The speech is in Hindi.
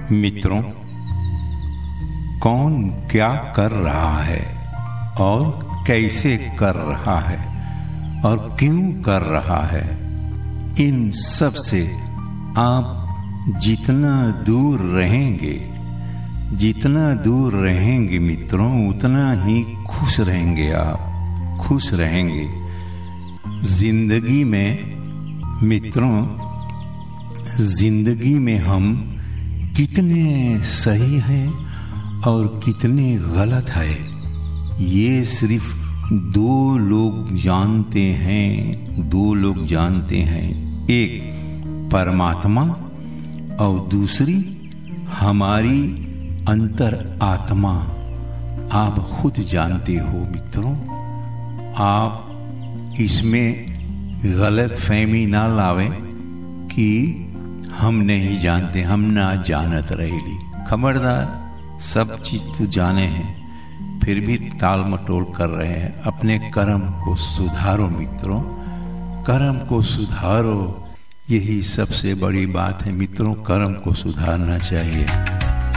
मित्रों, कौन क्या कर रहा है और कैसे कर रहा है और क्यों कर रहा है, इन सब से आप जितना दूर रहेंगे मित्रों, उतना ही खुश रहेंगे। आप खुश रहेंगे। जिंदगी में मित्रों, जिंदगी में हम कितने सही हैं और कितने गलत है, ये सिर्फ दो लोग जानते हैं। एक परमात्मा और दूसरी हमारी अंतर आत्मा। आप खुद जानते हो मित्रों। आप इसमें गलत फहमी ना लावें कि हम नहीं जानते, हम ना जानत रहेली। खबरदार, सब चीज तो जाने हैं, फिर भी टाल मटोल कर रहे हैं। अपने कर्म को सुधारो मित्रों, कर्म को सुधारो। यही सबसे बड़ी बात है मित्रों, कर्म को सुधारना चाहिए।